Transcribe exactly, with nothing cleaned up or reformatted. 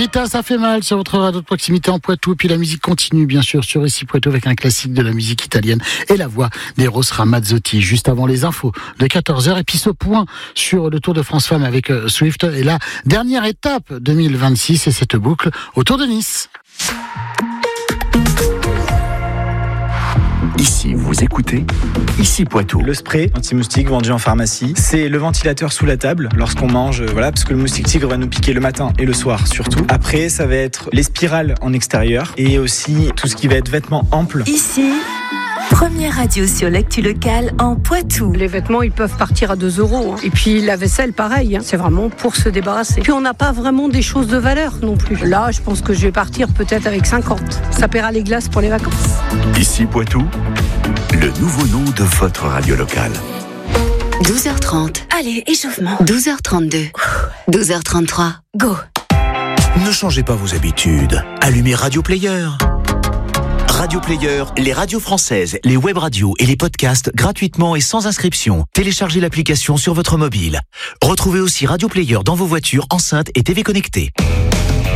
Vita, ça fait mal sur votre radio de proximité en Poitou. Puis la musique continue, bien sûr, sur Ici Poitou avec un classique de la musique italienne et la voix d'Eros Ramazzotti. Juste avant les infos de quatorze heures. Et puis ce point sur le Tour de France Femmes avec Swift et la dernière étape deux mille vingt-six et cette boucle autour de Nice. Ici, vous écoutez Ici Poitou. Le spray anti-moustique vendu en pharmacie, c'est le ventilateur sous la table lorsqu'on mange, voilà, parce que le moustique tigre va nous piquer le matin et le soir surtout. Après, ça va être les spirales en extérieur et aussi tout ce qui va être vêtements amples. Ici, première radio sur l'actu locale en Poitou. Les vêtements, ils peuvent partir à deux euros. Hein. Et puis la vaisselle, pareil. Hein. C'est vraiment pour se débarrasser. Puis on n'a pas vraiment des choses de valeur non plus. Là, je pense que je vais partir peut-être avec cinquante. Ça paiera les glaces pour les vacances. Ici Poitou, le nouveau nom de votre radio locale. douze heures trente. Allez, échauffement. douze heures trente-deux. douze heures trente-trois. Go. Ne changez pas vos habitudes. Allumez Radio Player. Radio Player, les radios françaises, les web radios et les podcasts gratuitement et sans inscription. Téléchargez l'application sur votre mobile. Retrouvez aussi Radio Player dans vos voitures, enceintes et T V connectées.